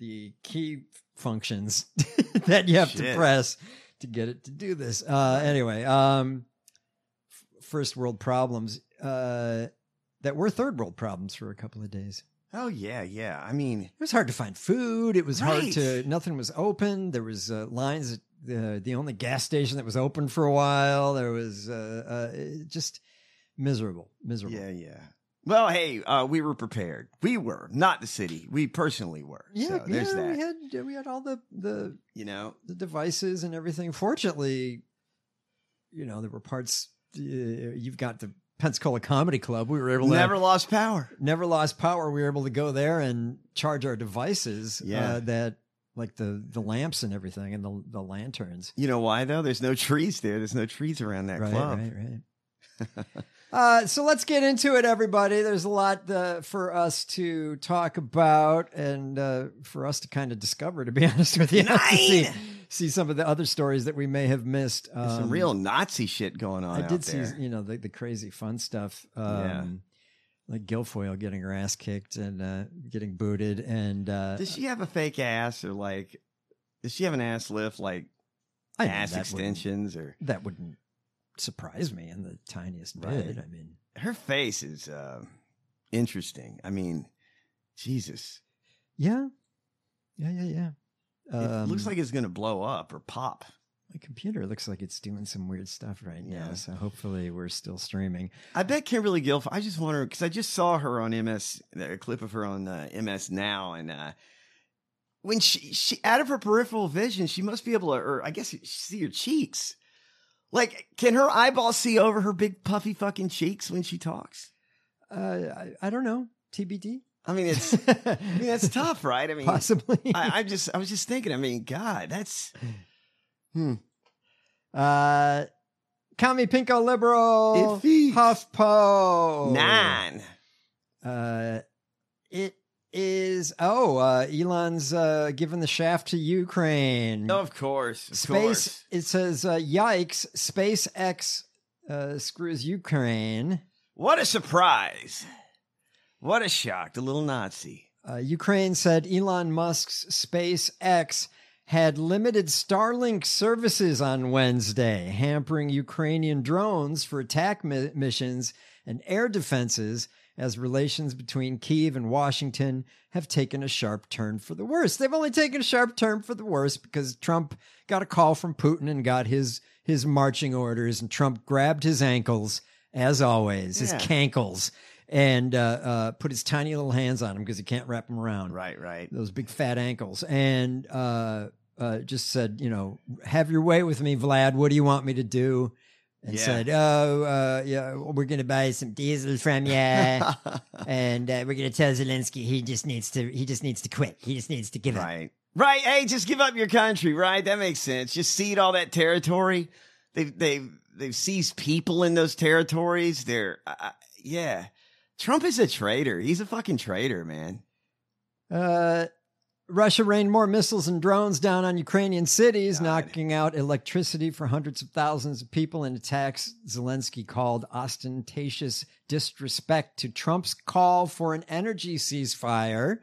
the key functions that you have to press to get it to do this. Anyway, first world problems that were third world problems for a couple of days. Oh, yeah. I mean, it was hard to find food. It was hard to, nothing was open. There was lines at the only gas station that was open for a while. There was just miserable. Yeah. Well, hey, we were prepared. We were, not the city. We personally were. Yeah, so there's that. We had all the the devices and everything. Fortunately, there were parts. You've got the Pensacola Comedy Club. We were able to never lost power. We were able to go there and charge our devices. That like the lamps and everything and the lanterns. You know why though? There's no trees there. There's no trees around that club. Right. So let's get into it, everybody. There's a lot for us to talk about and for us to kind of discover, to be honest with you. See some of the other stories that we may have missed. There's some real Nazi shit going on. I did see, the crazy fun stuff. Like Guilfoyle getting her ass kicked and getting booted. And does she have a fake ass, or does she have an ass lift, ass extensions, or that wouldn't surprise me in the tiniest bit. I mean, her face is interesting. I mean, Jesus. Yeah. It looks like it's going to blow up or pop. My computer looks like it's doing some weird stuff right now, so hopefully we're still streaming. I bet Kimberly Guilfoyle, I just wonder, because I just saw her on MS, a clip of her on MS Now, and when she out of her peripheral vision, she must be able to, or I guess see her cheeks. Like, can her eyeballs see over her big puffy fucking cheeks when she talks? I don't know. TBD. I mean, that's tough, right? I mean, possibly. I was just thinking. I mean, God, that's. Commie Pinko Liberal HuffPo 9. It is Elon's giving the shaft to Ukraine. Of course. It says yikes, SpaceX screws Ukraine. What a surprise. What a shock. The little Nazi. Ukraine said Elon Musk's SpaceX had limited Starlink services on Wednesday, hampering Ukrainian drones for attack missions and air defenses as relations between Kyiv and Washington have taken a sharp turn for the worse. They've only taken a sharp turn for the worse because Trump got a call from Putin and got his marching orders, and Trump grabbed his ankles, as always, his cankles, and put his tiny little hands on him because he can't wrap them around. Right. Those big fat ankles. And just said, have your way with me, Vlad. What do you want me to do? And said, we're going to buy some diesel from you. And we're going to tell Zelensky he just needs to quit. He just needs to give up. Right. Hey, just give up your country. Right. That makes sense. Just cede all that territory. They've seized people in those territories. Trump is a traitor. He's a fucking traitor, man. Russia rained more missiles and drones down on Ukrainian cities, knocking out electricity for hundreds of thousands of people in attacks Zelensky called ostentatious disrespect to Trump's call for an energy ceasefire.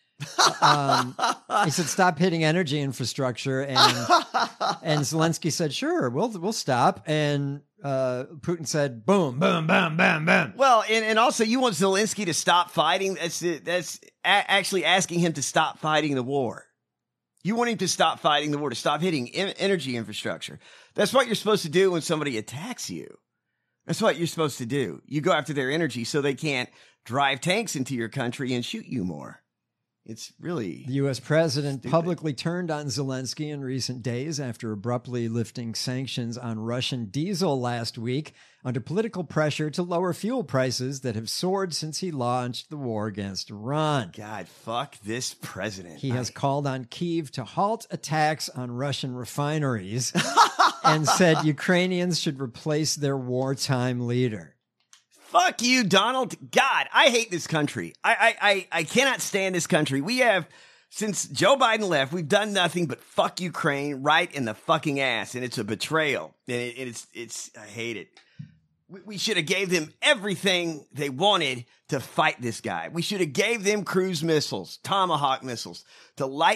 He said, stop hitting energy infrastructure. And Zelensky said, sure, we'll stop. And Putin said, boom, boom, bam, bam, bam. Well, and also you want Zelensky to stop fighting. That's actually asking him to stop fighting the war. You want him to stop fighting the war, to stop hitting energy infrastructure. That's what you're supposed to do when somebody attacks you. That's what you're supposed to do. You go after their energy so they can't drive tanks into your country and shoot you more. It's really the U.S. president publicly turned on Zelensky in recent days after abruptly lifting sanctions on Russian diesel last week under political pressure to lower fuel prices that have soared since he launched the war against Iran. God, fuck this president. He has called on Kyiv to halt attacks on Russian refineries and said Ukrainians should replace their wartime leader. Fuck you, Donald. God, I hate this country. I cannot stand this country. We have, since Joe Biden left, we've done nothing but fuck Ukraine right in the fucking ass. And it's a betrayal. And it's I hate it. We should have gave them everything they wanted to fight this guy. We should have gave them cruise missiles, Tomahawk missiles, to light